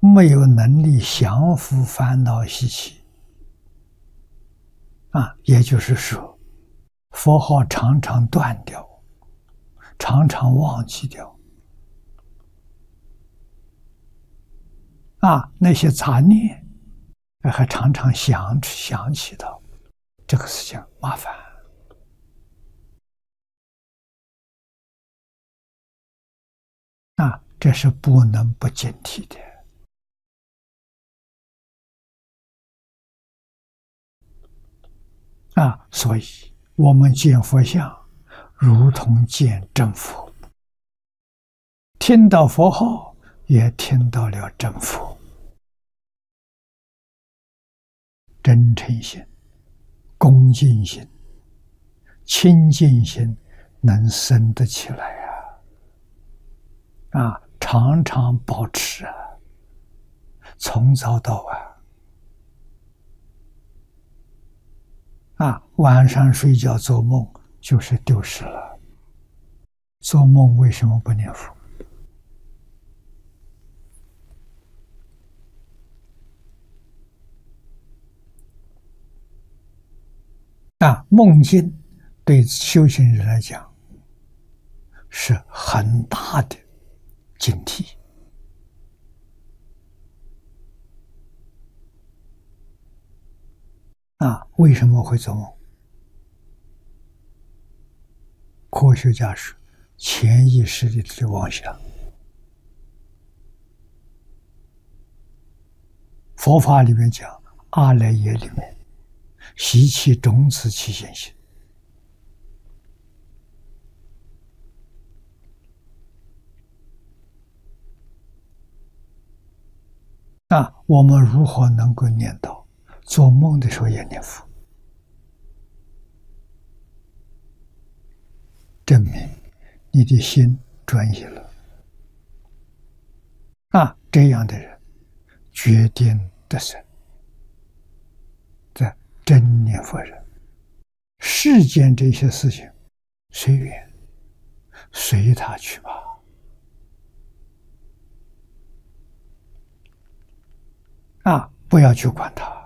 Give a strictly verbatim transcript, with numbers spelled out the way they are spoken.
没有能力降伏烦恼习气啊，也就是说，佛号常常断掉，常常忘记掉啊，那些杂念还常常想想起到，这个事情麻烦啊，这是不能不警惕的啊，所以我们见佛像，如同见真佛，听到佛号，也听到了真佛，真诚心、恭敬心、清净心能生得起来啊！啊，常常保持啊，从早到晚啊，晚上睡觉做梦就是丢失了。做梦为什么不念佛？啊，梦境对修行人来讲是很大的警惕啊！为什么会做梦？科学家说，潜意识里的妄想。佛法里面讲，阿赖耶里面习气种子起现行。那我们如何能够念到？做梦的时候也念佛，证明你的心专一了。啊，这样的人决定得胜。在真念佛人，世间这些事情随缘，随他去吧。啊，不要去管他。